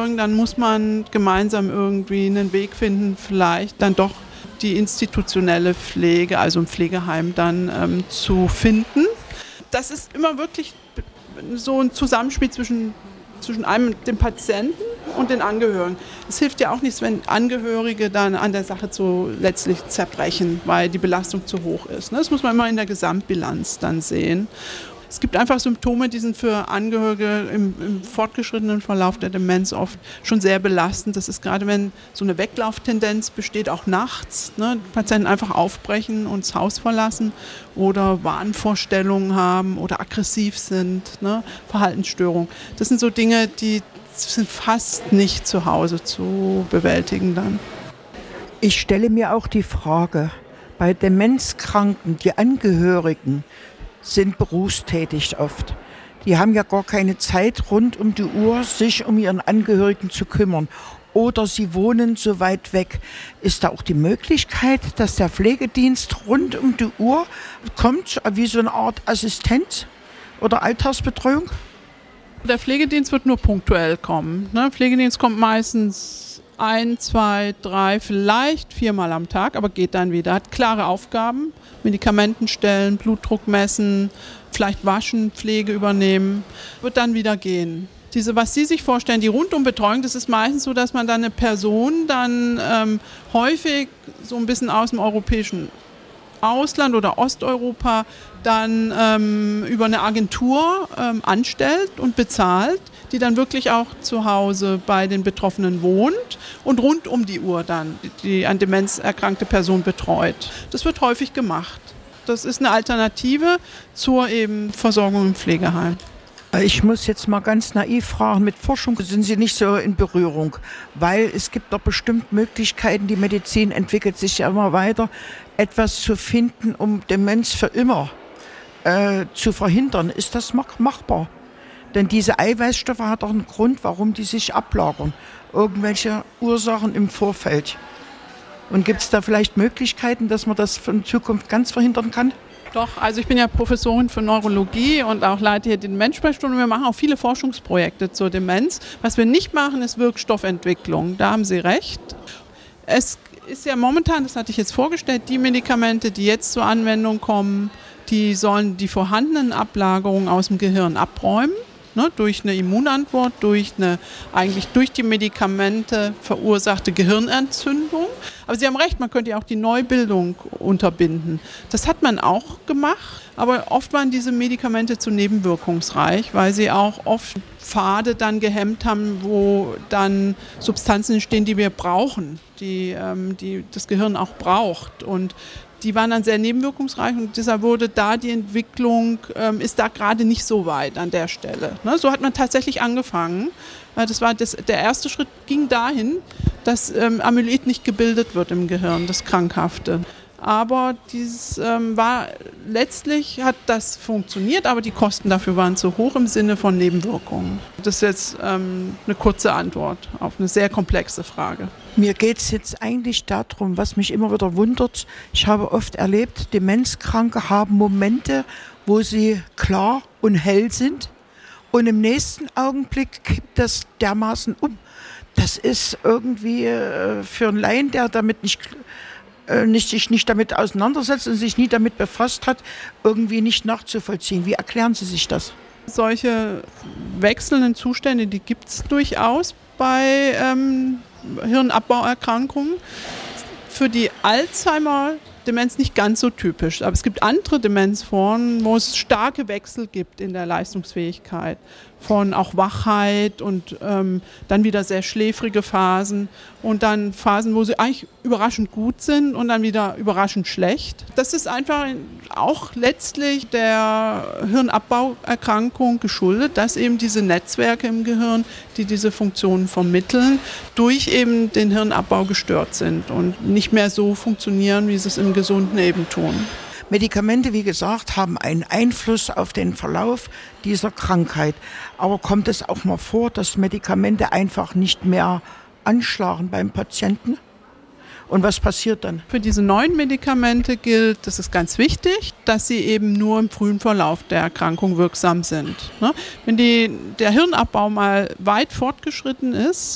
Angehörigen, dann muss man gemeinsam irgendwie einen Weg finden, vielleicht dann doch die institutionelle Pflege, also ein Pflegeheim dann zu finden. Das ist immer wirklich so ein Zusammenspiel zwischen einem, dem Patienten und den Angehörigen. Es hilft ja auch nichts, wenn Angehörige dann an der Sache so letztlich zerbrechen, weil die Belastung zu hoch ist. Das muss man immer in der Gesamtbilanz dann sehen. Es gibt einfach Symptome, die sind für Angehörige im fortgeschrittenen Verlauf der Demenz oft schon sehr belastend. Das ist gerade, wenn so eine Weglauftendenz besteht, auch nachts, die Patienten einfach aufbrechen und das Haus verlassen oder Wahnvorstellungen haben oder aggressiv sind, Verhaltensstörungen. Das sind so Dinge, die sind fast nicht zu Hause zu bewältigen dann. Ich stelle mir auch die Frage, bei Demenzkranken, die Angehörigen sind berufstätig oft. Die haben ja gar keine Zeit rund um die Uhr, sich um ihren Angehörigen zu kümmern. Oder sie wohnen so weit weg. Ist da auch die Möglichkeit, dass der Pflegedienst rund um die Uhr kommt, wie so eine Art Assistent oder Alltagsbetreuung? Der Pflegedienst wird nur punktuell kommen. Der Pflegedienst kommt meistens 1, 2, 3, vielleicht 4-mal am Tag, aber geht dann wieder. Hat klare Aufgaben, Medikamenten stellen, Blutdruck messen, vielleicht waschen, Pflege übernehmen, wird dann wieder gehen. Was Sie sich vorstellen, die Rundumbetreuung, das ist meistens so, dass man dann eine Person dann häufig so ein bisschen aus dem europäischen Ausland oder Osteuropa dann über eine Agentur anstellt und bezahlt, die dann wirklich auch zu Hause bei den Betroffenen wohnt und rund um die Uhr dann die an Demenz erkrankte Person betreut. Das wird häufig gemacht. Das ist eine Alternative zur eben Versorgung im Pflegeheim. Ich muss jetzt mal ganz naiv fragen, mit Forschung sind Sie nicht so in Berührung, weil es gibt doch bestimmt Möglichkeiten, die Medizin entwickelt sich ja immer weiter, etwas zu finden, um Demenz für immer zu verhindern. Ist das machbar? Denn diese Eiweißstoffe hat doch einen Grund, warum die sich ablagern. Irgendwelche Ursachen im Vorfeld. Und gibt es da vielleicht Möglichkeiten, dass man das in Zukunft ganz verhindern kann? Doch, also ich bin ja Professorin für Neurologie und auch leite hier die Demenzsprechstunde. Wir machen auch viele Forschungsprojekte zur Demenz. Was wir nicht machen, ist Wirkstoffentwicklung. Da haben Sie recht. Es ist ja momentan, das hatte ich jetzt vorgestellt, die Medikamente, die jetzt zur Anwendung kommen, die sollen die vorhandenen Ablagerungen aus dem Gehirn abräumen. Durch eine Immunantwort, durch die Medikamente verursachte Gehirnentzündung. Aber Sie haben recht, man könnte ja auch die Neubildung unterbinden. Das hat man auch gemacht, aber oft waren diese Medikamente zu nebenwirkungsreich, weil sie auch oft Pfade dann gehemmt haben, wo dann Substanzen entstehen, die wir brauchen, die das Gehirn auch braucht. Und die waren dann sehr nebenwirkungsreich und deshalb wurde da die Entwicklung, ist da gerade nicht so weit an der Stelle. So hat man tatsächlich angefangen. Der erste Schritt ging dahin, dass Amyloid nicht gebildet wird im Gehirn, das Krankhafte. Aber letztlich hat das funktioniert, aber die Kosten dafür waren zu hoch im Sinne von Nebenwirkungen. Das ist jetzt eine kurze Antwort auf eine sehr komplexe Frage. Mir geht es jetzt eigentlich darum, was mich immer wieder wundert. Ich habe oft erlebt, Demenzkranke haben Momente, wo sie klar und hell sind und im nächsten Augenblick kippt das dermaßen um. Das ist irgendwie für einen Laien, der damit sich nicht damit auseinandersetzt und sich nie damit befasst hat, irgendwie nicht nachzuvollziehen. Wie erklären Sie sich das? Solche wechselnden Zustände, die gibt es durchaus bei Hirnabbauerkrankungen. Für die Alzheimer-Demenz nicht ganz so typisch, aber es gibt andere Demenzformen, wo es starke Wechsel gibt in der Leistungsfähigkeit, von auch Wachheit und dann wieder sehr schläfrige Phasen und dann Phasen, wo sie eigentlich überraschend gut sind und dann wieder überraschend schlecht. Das ist einfach auch letztlich der Hirnabbauerkrankung geschuldet, dass eben diese Netzwerke im Gehirn, die diese Funktionen vermitteln, durch eben den Hirnabbau gestört sind und nicht mehr so funktionieren, wie sie es im Gesunden eben tun. Medikamente, wie gesagt, haben einen Einfluss auf den Verlauf dieser Krankheit. Aber kommt es auch mal vor, dass Medikamente einfach nicht mehr anschlagen beim Patienten? Und was passiert dann? Für diese neuen Medikamente gilt, das ist ganz wichtig, dass sie eben nur im frühen Verlauf der Erkrankung wirksam sind. Wenn der Hirnabbau mal weit fortgeschritten ist,